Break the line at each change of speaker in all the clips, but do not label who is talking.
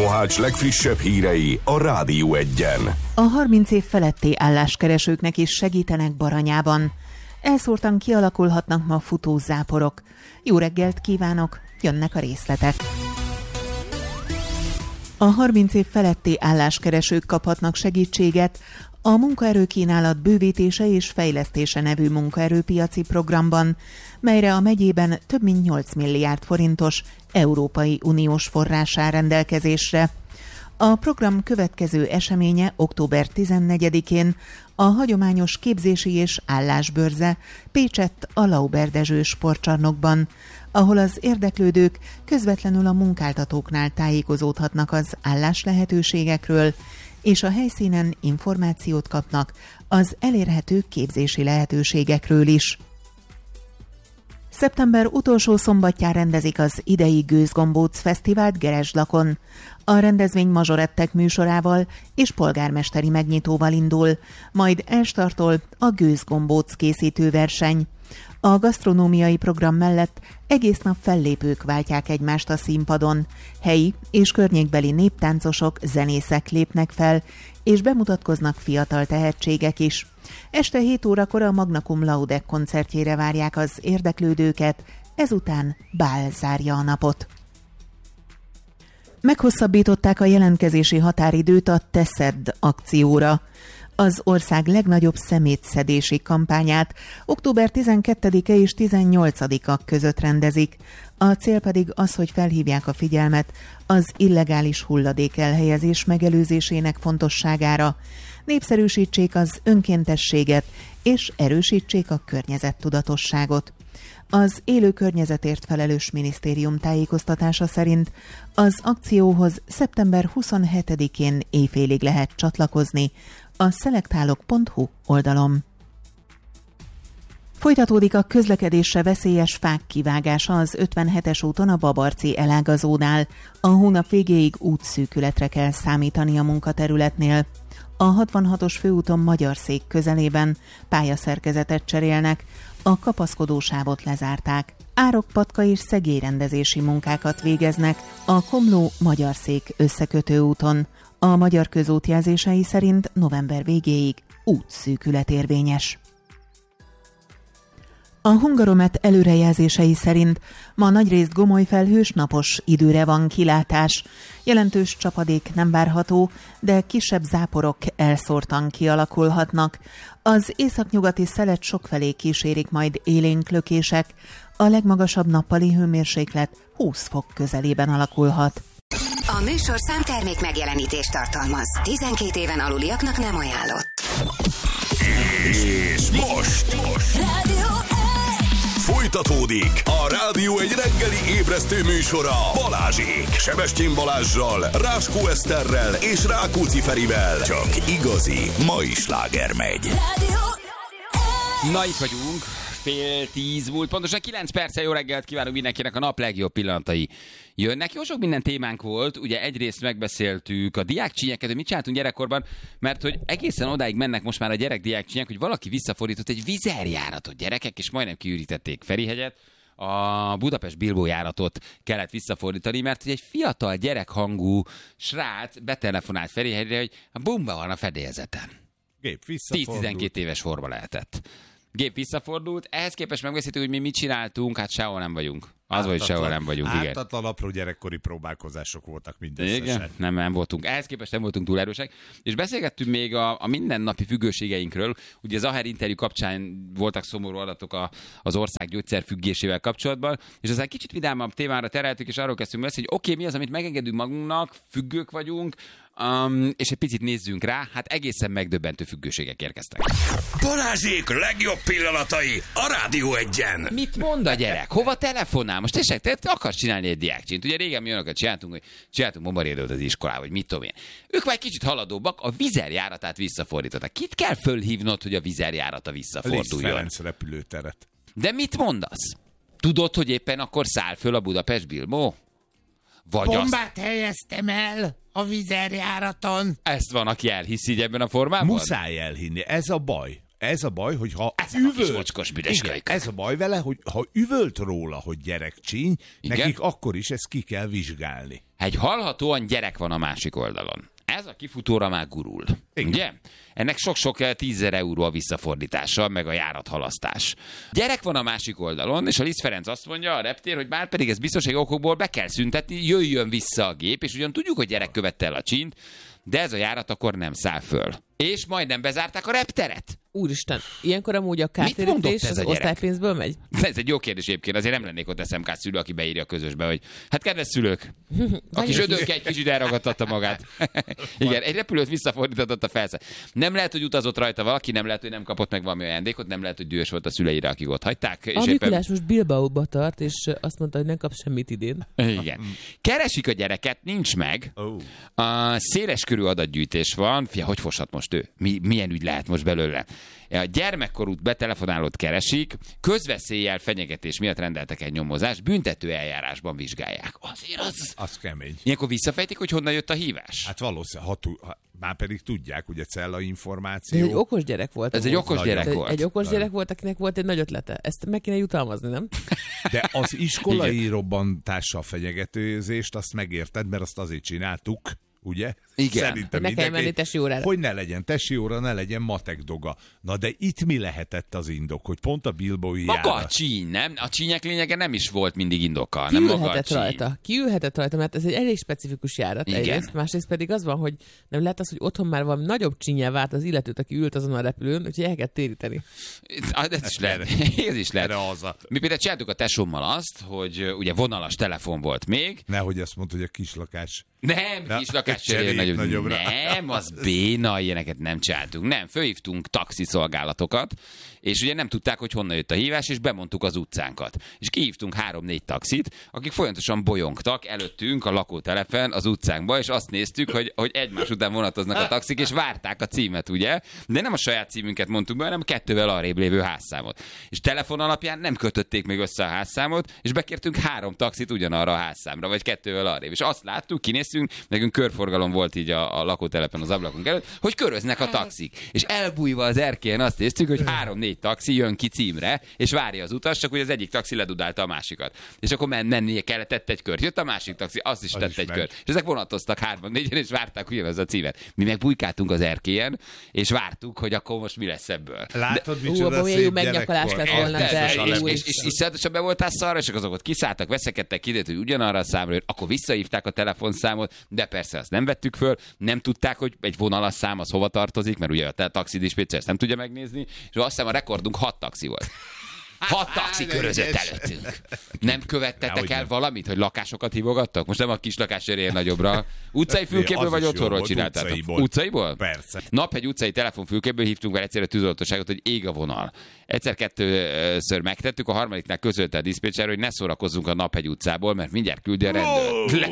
Mohács legfrissebb hírei a Rádió Egyen.
A 30 év feletti álláskeresőknek is segítenek Baranyában. Elszórtan kialakulhatnak ma futózáporok. Jó reggelt kívánok, jönnek a részletek. A 30 év feletti álláskeresők kaphatnak segítséget a munkaerőkínálat bővítése és fejlesztése nevű munkaerőpiaci programban, melyre a megyében több mint 8 milliárd forintos Európai Uniós forrás áll rendelkezésre. A program következő eseménye október 14-én a hagyományos képzési és állásbörze Pécsett a Lauber Dezső sportcsarnokban, ahol az érdeklődők közvetlenül a munkáltatóknál tájékozódhatnak az álláslehetőségekről, és a helyszínen információt kapnak az elérhető képzési lehetőségekről is. Szeptember utolsó szombatján rendezik az idei Gőzgombóc Fesztivált Geresdlakon. A rendezvény mazsorettek műsorával és polgármesteri megnyitóval indul, majd elstartol a Gőzgombóc készítő verseny. A gasztronómiai program mellett egész nap fellépők váltják egymást a színpadon. Helyi és környékbeli néptáncosok, zenészek lépnek fel, és bemutatkoznak fiatal tehetségek is. Este 7 órakor a Magna Cum Laude koncertjére várják az érdeklődőket, ezután bál zárja a napot. Meghosszabbították a jelentkezési határidőt a Te szedd akcióra. Az ország legnagyobb szemétszedési kampányát október 12-e és 18-a között rendezik. A cél pedig az, hogy felhívják a figyelmet az illegális hulladék elhelyezés megelőzésének fontosságára, népszerűsítsék az önkéntességet és erősítsék a környezettudatosságot. Az Élő Környezetért felelős minisztérium tájékoztatása szerint az akcióhoz szeptember 27-én éjfélig lehet csatlakozni a szelektálok.hu oldalon. Folytatódik a közlekedésre veszélyes fák kivágása az 57-es úton a Babarci elágazónál. A hónap végéig útszűkületre kell számítani a munkaterületnél. A 66-os főúton Magyarszék közelében pályaszerkezetet cserélnek, a kapaszkodósávot lezárták. Árokpatka és szegélyrendezési munkákat végeznek a Komló-Magyarszék összekötő úton. A Magyar Közút jelzései szerint november végéig útszűkület érvényes. A Hungaromet előrejelzései szerint ma nagyrészt gomoly felhős napos időre van kilátás. Jelentős csapadék nem várható, de kisebb záporok elszórtan kialakulhatnak. Az északnyugati szelet sokfelé kísérik majd élénk lökések, a legmagasabb nappali hőmérséklet 20 fok közelében alakulhat.
A műsorszám termék megjelenítést tartalmaz. 12 éven aluliaknak nem ajánlott.
És most
Rádió
folytatódik a Rádió egy reggeli ébresztő műsora Balázsék. Sebestyén Balázssal, Ráskó Eszterrel és Rákóczi Ferivel. Csak igazi mai sláger megy.
Na, itt vagyunk. 9:30 múlt, pontosan 9 perccel. Jó reggelt kívánunk mindenkinek, a nap legjobb pillanatai jönnek. Jó sok minden témánk volt, ugye egyrészt megbeszéltük a diákcsínyeket, hogy mit csináltunk gyerekkorban, mert hogy egészen odáig mennek most már a gyerek-diákcsínyek, hogy valaki visszafordított egy vizerjáratot, gyerekek, és majdnem kiürítették Ferihegyet. A Budapest-Bilbó járatot kellett visszafordítani, mert hogy egy fiatal gyerekhangú srác betelefonált Ferihegyre, hogy a bumba van a fedélzeten.
Gép visszafordult.
10-12 éves forma lehetett. Gép visszafordult, ehhez képest megbeszéltük, hogy mi mit csináltunk, hát sehol nem vagyunk. Az vagy sehol nem vagyunk, igen.
Ártatlan apró gyerekkori próbálkozások voltak mindösszesen.
Igen, nem voltunk. Ehhez képest nem voltunk túl erősek. És beszélgettünk még a mindennapi függőségeinkről. Ugye az Aher interjú kapcsán voltak szomorú adatok az ország gyógyszerfüggésével kapcsolatban, és aztán kicsit vidámabb témára tereltük, és arról kezdtünk beszélni, hogy oké, mi az, amit megengedünk magunknak, függők vagyunk, és egy picit nézzünk rá, hát egészen megdöbbentő függőségek érkeztek.
Balázsék legjobb pillanatai a Rádió Egyen.
Mit mond a gyerek? Hova telefonál? Most tessék, te akarsz csinálni egy diákcsint. Ugye régen mi olyanokat csináltunk, hogy csináltunk bombarédőt az iskolába, vagy mit tudom én. Ők már egy kicsit haladóbbak, a vizerjáratát visszafordították. Kit kell fölhívnod, hogy a vizerjárata visszaforduljon?
Liszt Ferenc repülőteret.
De mit mondasz? Tudod, hogy éppen akkor száll föl a Budapest-Bilbó? Vagy
bombát helyeztem el a vizerjáraton.
Ezt van, aki elhiszi így ebben a formában?
Muszáj elhinni, ez a baj. ez a baj, hogy ha
Ez a kis mocskos büdös kölyök.
ez a baj vele, hogy ha üvölt róla, hogy gyerekcsíny, nekik akkor is ezt ki kell vizsgálni.
Egy hallhatóan gyerek van a másik oldalon. Ez a kifutóra már gurul.
Igen.
Ugye? Ennek sok-sok 10 000 euró a visszafordítása, meg a járathalasztás. Gyerek van a másik oldalon, és a Liszt Ferenc azt mondja a reptér, hogy bár pedig ez biztonsági okokból be kell szüntetni, jöjjön vissza a gép, és ugyan tudjuk, hogy gyerek követte el a csínt, de ez a járat akkor nem száll föl. És majdnem bezárták a repteret.
Úristen, ilyenkor amúgy a
mondott
kártérítés
ez
az
a gyerek?
osztálypénzből megy?
Ez egy jó kérdés egyébként, azért nem lennék ott SMK szülő, aki beírja a közösbe, hogy hát kedves szülők, aki zsödönke egy kicsit elragadtatta magát. Igen, egy repülőt visszafordított a felszáll. Nem lehet, hogy utazott rajta valaki, nem lehet, hogy nem kapott meg valami ajándékot, nem lehet, hogy dühös volt a szüleire, akik ott hagyták. És
A Mikulás most Bilbaóba tart, és azt mondta, hogy nem kap semmit idén.
Igen. Keresik a gyereket, nincs meg. A széleskörű adatgyűjtés van. Fia, hogy foshat most ő? Milyen ügy lehet most belőle? A gyermekkorút betelefonálót keresik, közveszéllyel fenyegetés miatt rendeltek egy nyomozást, büntető eljárásban vizsgálják. Azért
Az kemény.
Ilyenkor visszafejtik, hogy honnan jött a hívás?
Hát valószínűleg, már pedig tudják, ugye cella
Ez
információ.
egy okos gyerek volt.
Ez egy okos gyerek volt.
Egy okos gyerek volt, akinek volt egy nagy ötlete. Ezt meg kéne jutalmazni, nem?
De az iskolai robbantással fenyegetőzést azt megérted, mert azt azért csináltuk, ugye?
Igen.
Szerintem
Ne kelljen menni
mindenki,
tesi órára.
hogy ne legyen tesi óra, ne legyen matek doga. Na de itt mi lehetett az indok, hogy pont a Bilbaói
Maga a
járat...
csíny, nem? A csínyek lényege nem is volt mindig indokkal, nem maga a
Kiülhetett
csíny.
rajta. Kiülhetett rajta, mert ez egy elég specifikus járat
Igen.
egyrészt. Másrészt pedig az van, hogy nem lehet az, hogy otthon már valami nagyobb csínyel várt az illetőt, aki ült azon a repülőn, úgyhogy el kell téríteni.
Ez is lehet. Ez is lehet. Mi például csináltuk a tesómmal azt, hogy ugye vonalas telefon volt még.
Nehogy azt mondta, hogy a kislakás.
Nem, kis lakáscserél
cseréljük nagyobbra.
Nem, az béna, ilyeneket nem csináltunk. Nem, fölhívtunk taxiszolgálatokat, és ugye nem tudták, hogy honnan jött a hívás, és bemondtuk az utcánkat. És kihívtunk 3-4 taxit, akik folyamatosan bolyongtak előttünk a lakótelepen az utcánkba, és azt néztük, hogy egymás után vonatoznak a taxik, és várták a címet, ugye? De nem a saját címünket mondtuk be, hanem 2-vel arrébb lévő házszámot. És telefon alapján nem kötötték még össze a házszámot, és bekértünk 3 taxit ugyanarra a házszámra, vagy 2-vel arrébb. És azt láttuk, kinéztünk, nekünk körforgalom volt így a lakótelepen az ablakunk előtt, hogy köröznek a taxik. És elbújva az erkélyen azt néztük, hogy 3-4 taxi jön ki címre, és várja az utas, csak hogy az egyik taxi ledudálta a másikat. És akkor mennie kellett, tett egy kört. Jött a másik taxi, azt is tett egy kört. És ezek vonatoztak 3-4-en, és várták ugyanaz a címet. Mi meg bujkáltunk az erkélyen, és vártuk, hogy akkor most mi lesz ebből.
Látod, micsoda
abban
szép
megnyakalás
gyerekkor.
lett volna, de
És iszonyatosan be voltál szarra, és azok ott kiszálltak, veszekedtek, kiderült, hogy ugyanarra a számra, akkor visszahívták a telefonszámot, de persze azt nem vettük föl, nem tudták, hogy egy vonalas szám az hova tartozik, mert ugye a taxidispécser ezt nem tudja megnézni, és azt hiszem a rekordunk 6 taxi volt. 6 taxi körözött előttünk. Nem követtetek el valamit, hogy lakásokat hívogattak? Most nem a kis lakásérén nagyobbra. Utcai fülkéből
Az
vagy
is jó
otthonról
volt,
csináltátok?
utcaiból.
Utcaiból?
Persze.
Nap egy utcai telefonfülkéből hívtunk vele egyszerűen a tűzoltóságot, hogy ég a vonal. Egyszer-kettőször megtettük, a harmadiknál közölte a diszpécser, hogy ne szórakozzunk a Naphegy utcából, mert mindjárt küldi a rendőrt.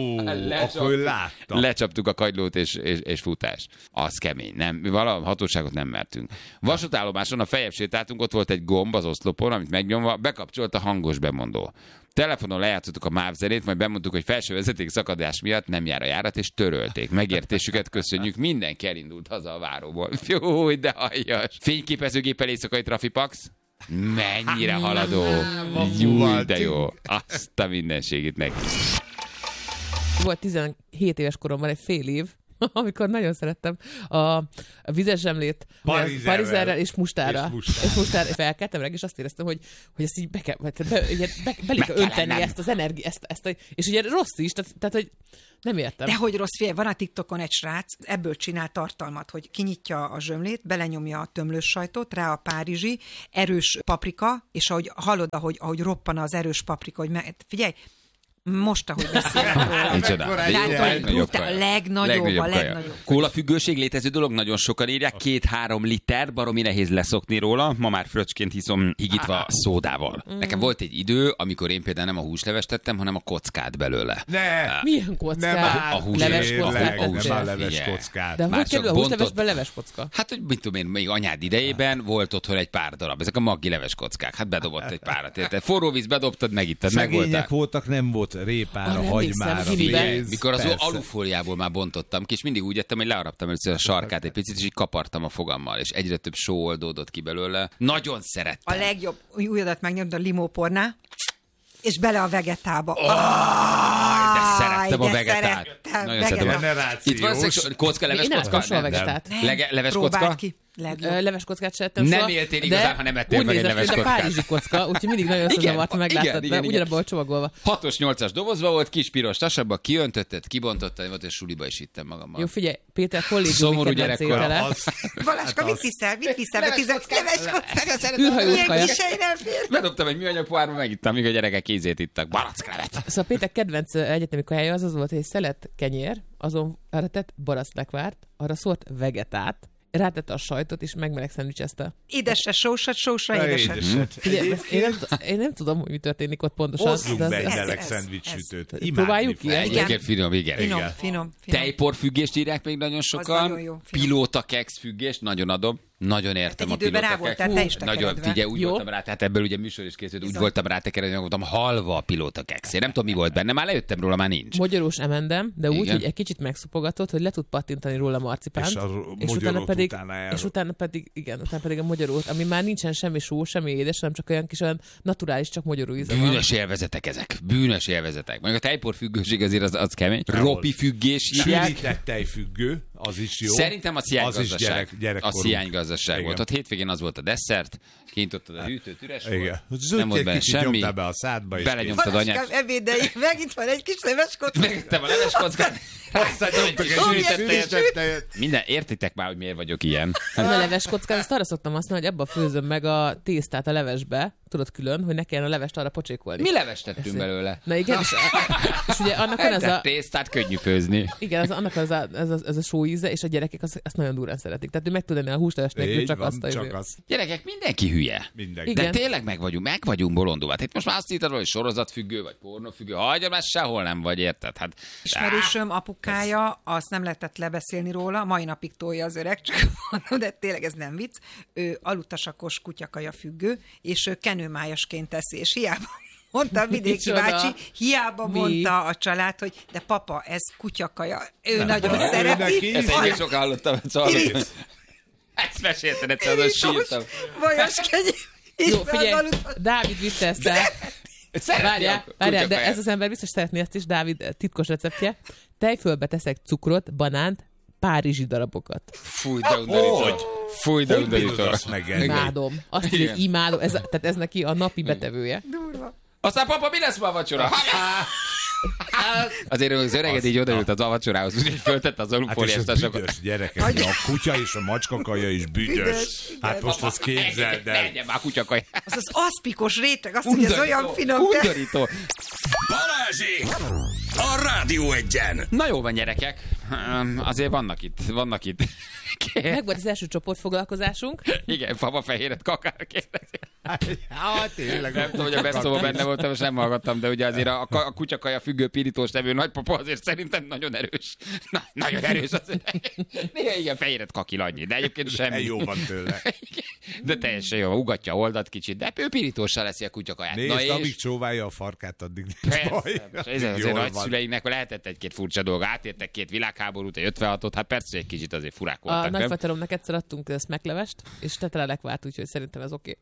Akkor ő látta.
Lecsaptuk a kagylót és futás. Az kemény, nem? Mi valami hatóságot nem mertünk. Vasútállomáson a feljebb sétáltunk, ott volt egy gomb az oszlopon, amit megnyomva bekapcsolt a hangos bemondó. Telefonon lejátszottuk a MÁV zenét, majd bemondtuk, hogy felső vezeték szakadás miatt nem jár a járat, és törölték. Megértésüket köszönjük, mindenki elindult haza a váróból. Jó, de aljas. Fényképezőgéppel éjszakai trafipax. Mennyire haladó. Jó, de jó. Azt a mindenségét neki.
Volt 17 éves koromban egy fél év, amikor nagyon szerettem a vizes zsemlét parizerrel és mustára. És mustára felkeltem reggel, és azt éreztem, hogy ezt így be kell önteni ezt az energiát, és ugye rossz is, tehát hogy nem értem.
De hogy rossz, figyelj, van a TikTokon egy srác, ebből csinál tartalmat, hogy kinyitja a zsömlét, belenyomja a tömlős sajtot, rá a párizsi, erős paprika, és ahogy hallod, ahogy roppan az erős paprika, hogy figyelj, most, ahogy beszélek róla.
Micsoda.
A legnagyobb.
Kólafüggőség létező dolog, nagyon sokan írják, 2-3 liter, baromi nehéz leszokni róla, ma már fröccsként hiszom higítva szódával. Nekem volt egy idő, amikor én például nem a húslevest tettem, hanem a kockát belőle.
Milyen kockát?
A hús
leves kockát.
Nem a leves kockát.
De hogy kerül a húslevesbe leves kocka?
Hát, hogy mit tudom én, még anyád idejében volt otthon egy pár darab. Ezek a maggi leves kockák. Hát bedobott egy párat. Érted? Forró víz bedobtad, megittad, megvoltál.
Szegények voltak, nem volt répára, hagymára, méz.
Mikor az alufóliából már bontottam ki, és mindig úgy ettem, hogy leharaptam először a sarkát egy picit, és így kapartam a fogammal, és egyre több só oldódott ki belőle. Nagyon szerettem.
A legjobb újadat megnyomta a limópornál, és bele a vegetába.
De szerettem a vegetát. Nagyon
szerettem.
Itt van kocka, leves kocka?
Én nem ettem vegetát.
Leves kocka?
Leves kockát se ettem
soha.
Nem
éltél igazán, ha nem ettél meg egy leves kockát.
De párizsi kocka, úgyhogy mindig nagyon összezavartam, megláttad be, ugyanabban csomagolva.
6-8-as dobozba volt, kis piros tasabba, kiöntötted, kibontottad, volt, és suliba is vittem magammal.
Jó, figyelj, Péter kollégiumi kedvenc étele.
Balázska, mit viszel? Mit viszel? Leves kockát?
Űrhajós kaja.
Ilyen kisei nem fér.
Bedobtam egy műanyag pohárba, megittam, míg a gyerekek kézét ittak. Baracklevet.
Szóval Péter kedvenc egyetemi kajája az volt, hogy egy szelet kenyér, azon arra tett baracklegvárt, arra szólt vegetát, rátette a sajtot, és megmeleg szendvicsezte.
Édesre sósat, sósra édeset.
Én nem tudom, hogy mi történik ott pontosan.
Hozzunk be egy meleg szendvicssütőt.
Próbáljuk ki?
Egyébként finom, igen.
Finom.
Tejporfüggést írják még nagyon sokan. Pilóta keks függést, nagyon adom. Nagyon értem a pilóta keks. Nagyon, figyelj, úgy voltam rá, tehát ebből ugye műsor is készült, úgy voltam rá tekeredni, voltam halva a pilóta keks. Én nem tudom, mi volt benne, már lejöttem róla, már nincs.
Magyarós emendem, de úgy, hogy egy kicsit megszupogatott, hogy le tud pattintani róla marcipánt. És utána pedig a magyarót, ami már nincsen semmi só, semmi édes, hanem csak olyan kis olyan naturális, csak magyaró íze van.
Bűnös élvezetek ezek. Bűnös élvezetek. Mondjuk a tejporfüggőség azért az kemény. Ropi függés írják.
Sűrített tejfüggő, az is jó.
Szerintem a sziánygazdaság. A sziánygazdaság volt. Ott hétvégén az volt a desszert, kintottad a hűtőt, üres volt. Nem volt benne semmi.
Be a szádba,
belenyomtad anyát.
Ebédeig, megint van egy kis leves kocka.
Megittem a leves kockát. Minden, értitek már, hogy miért vagyok ilyen.
A leves kockát, azt arra szoktam használni, hogy ebbe főzöm meg a tésztát a levesbe, tudod külön, hogy ne kelljen a levest arra pocsékolni.
Mi levest tettünk belőle?
Na igen, és ugye annak van ez a...
tésztát könnyű főzni.
Igen, annak ez a só íze, és a gyerekek azt nagyon durán szeretik. Tehát ő meg tud enni a húsleves nélkül, csak azt.
Gyerekek, mindenki hülye. De tényleg meg vagyunk bolondulva. Itt most már azt írtad, hogy sorozatfüggő, vagy pornófüggő. Hagyja, mert sehol nem vagy, érted? Hát,
ismerősöm apukája, azt nem lehetett lebeszélni róla, mai napig tolja az öreg, csak mondom, de tényleg ez nem vicc. Ő alutasakos kutyakaja függő, és ő kenőmájasként teszi, és hiába mondta a vidéki bácsi, hiába mondta a család, hogy de papa, ez kutyakaja. Ő nagyon szereti.
Ezt egyébként sok hallottam, ezt mesélted egyszer, az sírtam.
Vajas kenyér.
Jó, figyelj, Dávid vitte ezt el. Várjál, de ez az ember biztos szeretné ezt is, Dávid titkos receptje. Tejfölbe teszek cukrot, banánt, párizsi darabokat.
Fúj, de undorító. Fúj, de undorító.
Imádom. Azt írja, hogy imádom. Tehát ez neki a napi betevője.
Durva.
Aztán papa, mi lesz ma a vacsora? Azért az öreged így odaült az a vacsorához, úgyhogy föltette az alufóliás tasokat.
Büdös gyerekek, a kutya és a macskakaja is büdös. Hát most azt képzeld el.
Legyen már kutyakaja.
Az aszpikos réteg, azt mondja, ez olyan finom.
Undorító.
Balázsék! A Rádió Egyen!
Na jó van, gyerekek. Azért vannak itt.
Meg volt az első csoportfoglalkozásunk.
Igen, papa fehéret kakár kérdezi.
Tényleg.
Nem tudom, hogy a beszóban benne voltam, és nem hallgattam, de ugye azért a kutyakaja függő pirítós nevű nagypapa azért szerintem nagyon erős. Nagyon erős azért. Néha igen, fehéret kakil annyi, de egyébként semmi.
Jó van tőle.
De teljesen jó, ugatja a oldat kicsit, de ő pirítóssal leszi a kutyakaját.
Nézd, amíg csóválja a farkát, addig
nincs baj. Ez azért nagyszüleinek lehetett egy-két furcsa dolga. Átértek 2 világháborút, egy 56-ot, hát persze egy kicsit azért furák voltak.
A nagyfateromnak egyszer adtunk smaklevest, és tetelelekvárt, úgyhogy szerintem ez oké.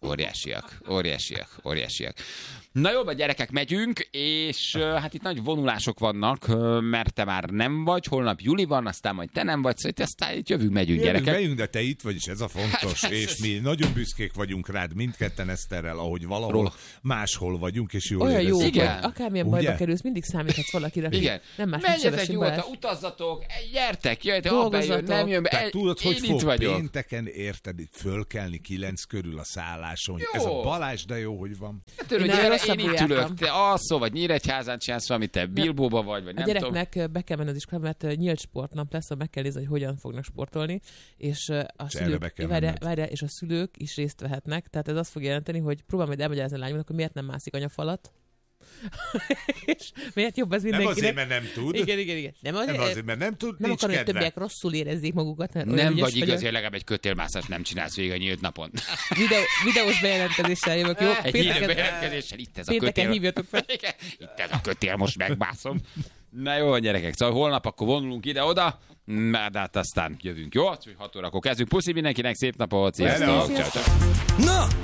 Óriásiak. Na jó, gyerekek, megyünk, és hát itt nagy vonulások vannak, mert te már nem vagy, holnap Juli van, aztán majd te nem vagy, szóval aztán itt megyünk, gyerekek.
Megyünk, de te itt vagy, és ez a fontos, hát, és mi nagyon büszkék vagyunk rád, mindketten Eszterrel, ahogy valahol máshol vagyunk, és jól
olyan
érezzük.
Jó, hogy akármilyen bajba kerülsz, mindig számíthatsz valakire.
Igen.
Nem más,
menjetek nyugodtan, utazzatok, gyertek, jöjjetek, nem jön be.
Tudod, hogy fog pénteken, érted, itt fölkelni 9 körül a szálláson. Jó. Ez a Balázs, de jó, hogy van.
Én itt ülök, te alszol, vagy Nyíregyházán csinálsz valamit, te Bilbóba vagy nem tudom.
A gyereknek be kell menni az iskolába, mert nyílt sportnap lesz, meg kell nézni, hogy hogyan fognak sportolni, és a szülők is részt vehetnek, tehát ez azt fog jelenteni, hogy próbálom majd elmagyarázni a lányomnak, hogy miért nem mászik anyafalat, És miért jobb ez mindenkinek?
Nem azért, mert nem tud.
Igen.
Nem azért, mert nem tud,
nem akarom, hogy többiek rosszul érezzék magukat. Nem
vagy igazi, hogy legalább egy kötélmászást nem csinálsz végig a nyílt napon.
Videós bejelentkezéssel jövök, jó?
Egy híres bejelentkezéssel, itt ez a kötél.
Pénteken hívjatok fel.
Itt ez a kötél, most megbászom. Na jó, gyerekek, szóval holnap akkor vonulunk ide-oda, mert hát aztán jövünk, jó? 6 órakor kezdünk. Puszi mindenkinek, szép napot, sziasztok!
Na!